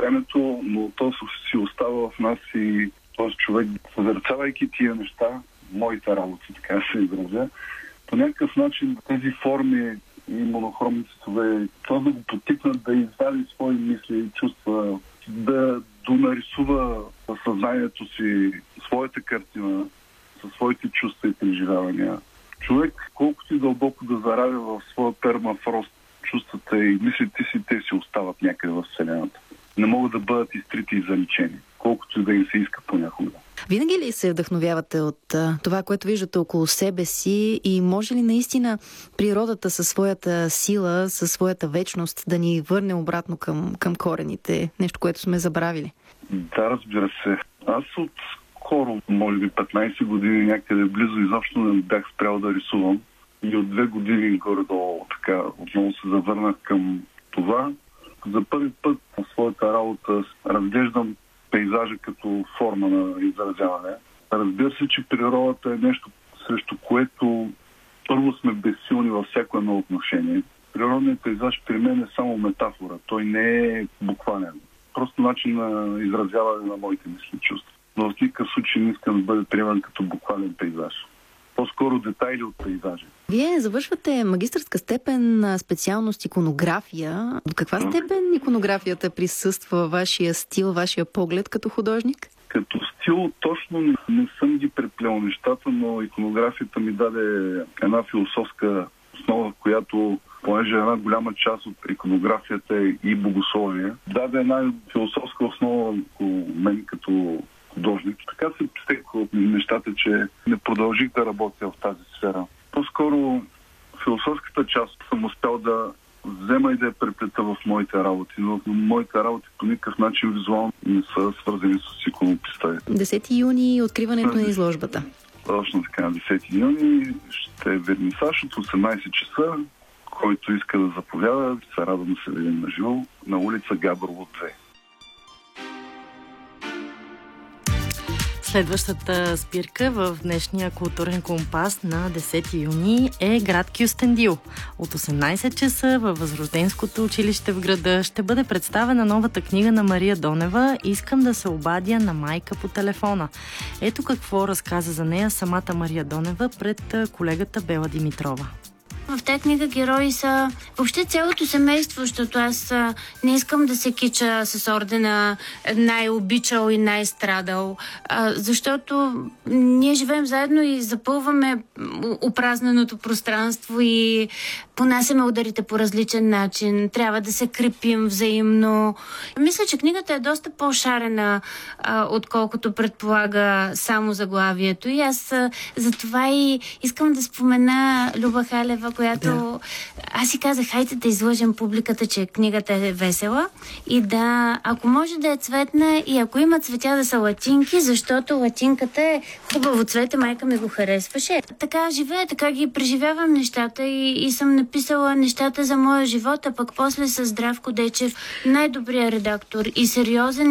времето, но то си остава в нас и този човек, съзерцавайки тия неща, моите работи, така да се изразя, по някакъв начин тези форми и монохромни цветове, това да го потикнат да извади свои мисли и чувства, да донарисува в съзнанието си своята картина, със своите чувства и преживявания. Човек, колкото и дълбоко да заравя в своя пермафрост чувствата и мислите си, те си остават някъде в Вселената. Не могат да бъдат изтрити и заличени, колкото и да им се иска понякога. Винаги ли се вдъхновявате от това, което виждате около себе си и може ли наистина природата със своята сила, със своята вечност да ни върне обратно към корените? Нещо, което сме забравили? Да, разбира се. Аз от скоро, може би 15 години някъде близо, изобщо не бях спрял да рисувам. И от 2 години горе-долу така отново се завърнах към това. За първи път в своята работа разглеждам пейзажа като форма на изразяване. Разбира се, че природата е нещо, срещу което първо сме безсилни във всяко едно отношение. Природният пейзаж при мен е само метафора. Той не е буквален. Просто начин на изразяване на моите мисли и чувства. Но в никакъв случай не искам да бъде приеман като буквален пейзаж. По-скоро детайли от пейзажа. Вие завършвате магистърска степен на специалност иконография. До каква степен иконографията присъства във вашия стил, вашия поглед като художник? Като стил точно не съм ги преплел нещата, но иконографията ми даде една философска основа, която, понеже една голяма част от иконографията е и богословие, даде една философска основа около мен като художник. Така се стекла от нещата, че не продължих да работя в тази сфера. По-скоро философската част съм успял да взема и да я преплета в моите работи, но моите работи по никакъв начин визуално не са свързани с иконописта. 10 юни откриването на изложбата. Точно така, на 10 юни ще е вернисаж от 18 часа. Който иска да заповяда, се радвам да се видим на живо на улица Габрово 2. Следващата спирка в днешния културен компас на 10 юни е град Кюстендил. От 18 часа във Възрожденското училище в града ще бъде представена новата книга на Мария Донева "Искам да се обадя на майка по телефона". Ето какво разказа за нея самата Мария Донева пред колегата Бела Димитрова. В тази книга герои са въобще цялото семейство, защото аз не искам да се кича с ордена най-обичал и най-страдал, защото ние живеем заедно и запълваме опразненото пространство и понасяме ударите по различен начин. Трябва да се крепим взаимно. Мисля, че книгата е доста по-шарена, отколкото предполага само заглавието. И аз затова и искам да спомена Люба Халева, която аз си казах, хайде да излъжем публиката, че книгата е весела и да, ако може да е цветна и ако има цветя да са латинки, защото латинката е хубаво цвете, майка ми го харесваше. Така живея, така ги преживявам нещата и съм написала нещата за моя живот, а пък после с Здравко Дечев, най-добрият редактор и сериозен